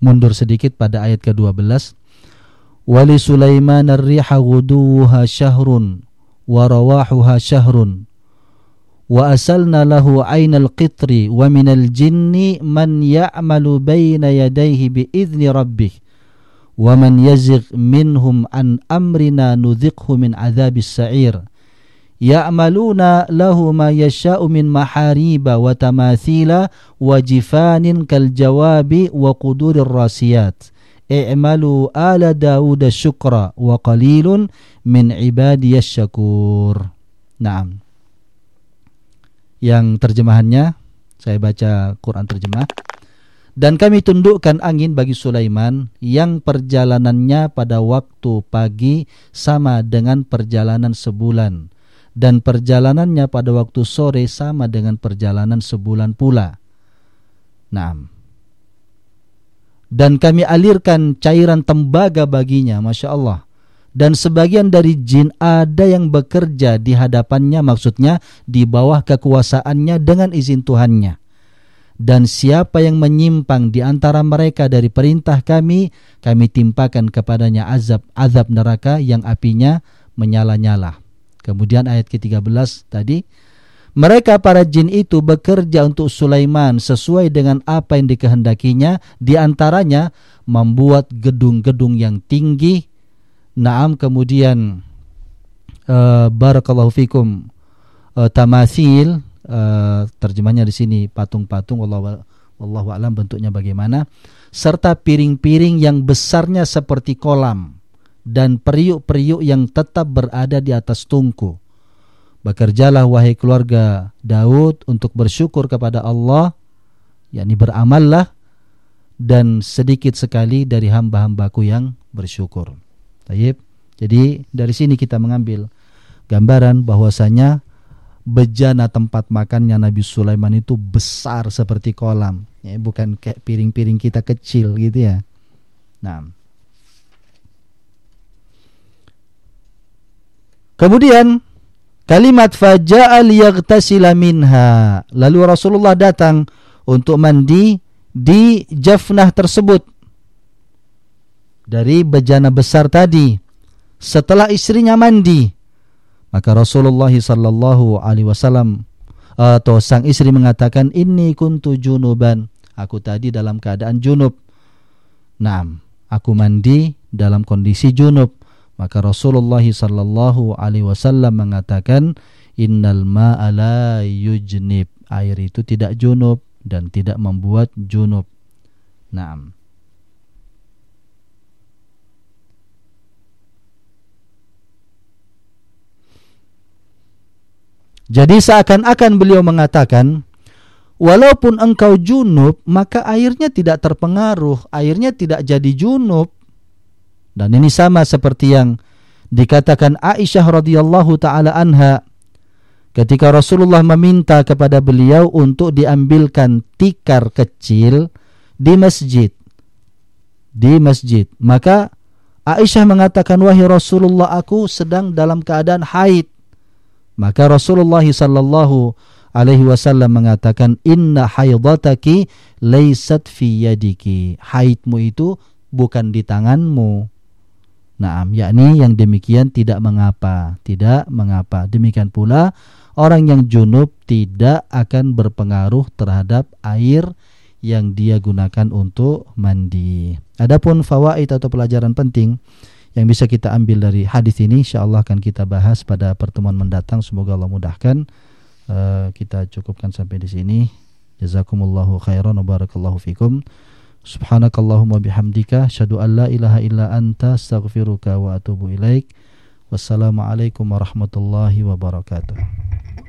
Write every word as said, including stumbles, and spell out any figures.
mundur sedikit pada ayat kedua belas. Wali Sulaiman ar-riha ghuduha syahrun wa rawahuha syahrun wa asalna lahu aynal qitri wa minal jinni man ya'malu baina yadayhi bi'izni rabbih wa man yazigh minhum an amrina nudhiqhu min adzabis sa'ir ya'maluna lahu ma yasha'u min mahariba wa tamathila wa jifanin kal jawabi wa qudurir rasiyat i'malu ala Daud syukra wa qalilun min ibadiyas syakur. Naam. Yang terjemahannya saya baca Quran terjemah. Dan kami tundukkan angin bagi Sulaiman yang perjalanannya pada waktu pagi sama dengan perjalanan sebulan dan perjalanannya pada waktu sore sama dengan perjalanan sebulan pula. Naam. Dan kami alirkan cairan tembaga baginya, Masya Allah. Dan sebagian dari jin ada yang bekerja di hadapannya, maksudnya di bawah kekuasaannya dengan izin Tuhannya. Dan siapa yang menyimpang di antara mereka dari perintah kami, kami timpakan kepadanya azab azab neraka yang apinya menyala-nyala. Kemudian ayat ke tiga belas tadi, mereka para jin itu bekerja untuk Sulaiman sesuai dengan apa yang dikehendakinya, di antaranya membuat gedung-gedung yang tinggi. Naam, kemudian uh, barakallahu fikum uh, tamathil, uh, terjemahnya di sini patung-patung, wallahu wallahu alam bentuknya bagaimana, serta piring-piring yang besarnya seperti kolam dan periuk-periuk yang tetap berada di atas tungku. Bekerjalah wahai keluarga Daud untuk bersyukur kepada Allah, yakni beramallah, dan sedikit sekali dari hamba-hambaku yang bersyukur. Taib. Jadi dari sini kita mengambil gambaran bahwasanya bejana tempat makannya Nabi Sulaiman itu besar seperti kolam, ya, bukan kayak piring-piring kita kecil gitu ya. Nah, kemudian kalimat faja'a liyaghtasila minha, lalu Rasulullah datang untuk mandi di jafnah tersebut dari bejana besar tadi. Setelah istrinya mandi, maka Rasulullah sallallahu alaihi wasallam atau sang istri mengatakan, inni kuntu junuban, aku tadi dalam keadaan junub. Naam, aku mandi dalam kondisi junub. Maka Rasulullah sallallahu alaihi wasallam mengatakan, innal ma'a la yujnib, air itu tidak junub dan tidak membuat junub. Naam. Jadi seakan-akan beliau mengatakan, walaupun engkau junub, maka airnya tidak terpengaruh, airnya tidak jadi junub. Dan ini sama seperti yang dikatakan Aisyah radhiyallahu taala anha ketika Rasulullah meminta kepada beliau untuk diambilkan tikar kecil di masjid. Di masjid. Maka Aisyah mengatakan, wahai Rasulullah, aku sedang dalam keadaan haid. Maka Rasulullah sallallahu alaihi wasallam mengatakan, inna haidataki laysat fi yadiki, haidmu itu bukan di tanganmu. Naam, yakni yang demikian tidak mengapa, tidak mengapa. Demikian pula orang yang junub tidak akan berpengaruh terhadap air yang dia gunakan untuk mandi. Adapun fawaid atau pelajaran penting yang bisa kita ambil dari hadis ini, insyaallah akan kita bahas pada pertemuan mendatang. Semoga Allah mudahkan. Uh, kita cukupkan sampai di sini. Jazakumullahu khairan wa barakallahu fikum. Subhanakallahumma bihamdika asyhadu an la ilaha illa anta astaghfiruka wa atubu ilaik. Wassalamualaikum warahmatullahi wabarakatuh.